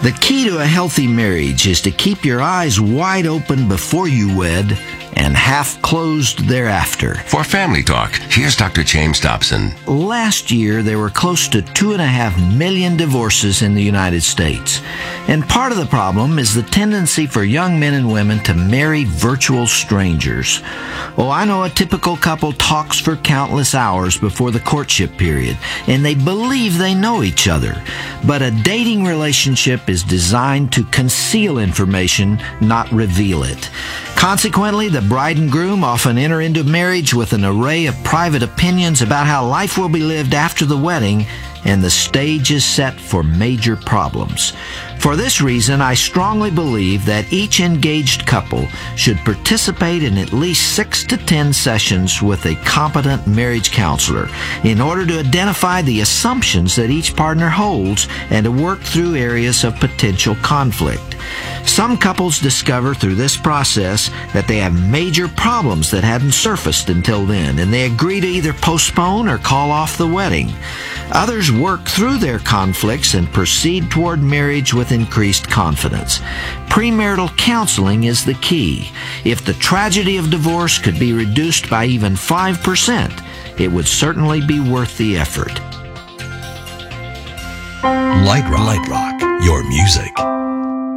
The key to a healthy marriage is to keep your eyes wide open before you wed and half closed thereafter. For Family Talk, here's Dr. James Dobson. Last year, there were close to 2.5 million divorces in the United States. And part of the problem is the tendency for young men and women to marry virtual strangers. Oh, I know a typical couple talks for countless hours before the courtship period, and they believe they know each other. But a dating relationship is designed to conceal information, not reveal it. Consequently, the bride and groom often enter into marriage with an array of private opinions about how life will be lived after the wedding, and the stage is set for major problems. For this reason, I strongly believe that each engaged couple should participate in at least 6 to 10 sessions with a competent marriage counselor in order to identify the assumptions that each partner holds and to work through areas of potential conflict. Some couples discover through this process that they have major problems that hadn't surfaced until then, and they agree to either postpone or call off the wedding. Others work through their conflicts and proceed toward marriage with increased confidence. Premarital counseling is the key. If the tragedy of divorce could be reduced by even 5%, it would certainly be worth the effort. Light Rock, your music.